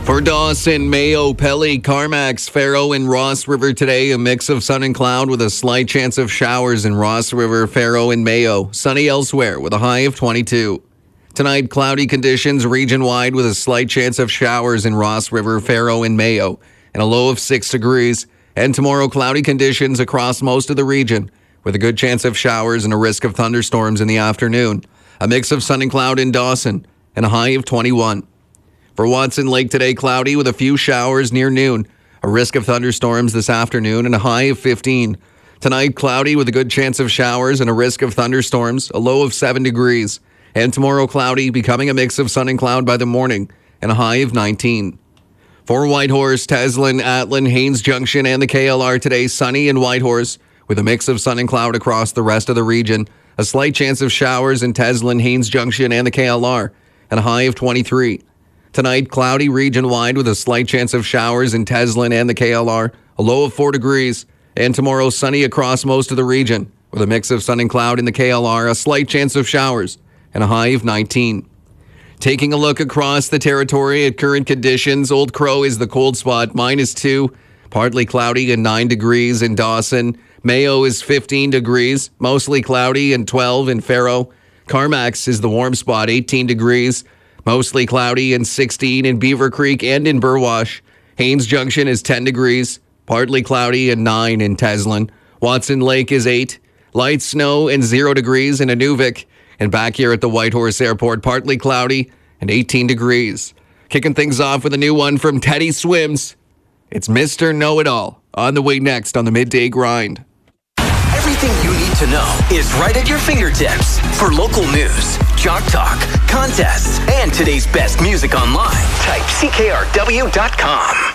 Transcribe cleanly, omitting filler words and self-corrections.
For Dawson, Mayo, Pelly, Carmax, Faro, and Ross River today, a mix of sun and cloud with a slight chance of showers in Ross River, Faro, and Mayo. Sunny elsewhere with a high of 22. Tonight, cloudy conditions region-wide with a slight chance of showers in Ross River, Faro, and Mayo, and a low of 6 degrees. And tomorrow, cloudy conditions across most of the region with a good chance of showers and a risk of thunderstorms in the afternoon. A mix of sun and cloud in Dawson, and a high of 21. For Watson Lake today, cloudy with a few showers near noon. A risk of thunderstorms this afternoon and a high of 15. Tonight, cloudy with a good chance of showers and a risk of thunderstorms, a low of 7 degrees. And tomorrow, cloudy, becoming a mix of sun and cloud by the morning and a high of 19. For Whitehorse, Teslin, Atlin, Haines Junction, and the KLR today, sunny in Whitehorse with a mix of sun and cloud across the rest of the region. A slight chance of showers in Teslin, Haines Junction, and the KLR and a high of 23. Tonight, cloudy region-wide with a slight chance of showers in Teslin and the KLR, a low of 4 degrees. And tomorrow, sunny across most of the region with a mix of sun and cloud in the KLR, a slight chance of showers, and a high of 19. Taking a look across the territory at current conditions, Old Crow is the cold spot, -2, partly cloudy and 9 degrees in Dawson. Mayo is 15 degrees, mostly cloudy and 12 in Faro. Carmax is the warm spot, 18 degrees. Mostly cloudy and 16 in Beaver Creek and in Burwash. Haines Junction is 10 degrees, partly cloudy and 9 in Teslin. Watson Lake is 8, light snow and 0 degrees in Inuvik. And back here at the Whitehorse Airport, partly cloudy and 18 degrees. Kicking things off with a new one from Teddy Swims. It's Mr. Know-It-All on the way next on the Midday Grind. Everything you need to know is right at your fingertips. For local news, Jock Talk, contests, and today's best music online, type CKRW.com.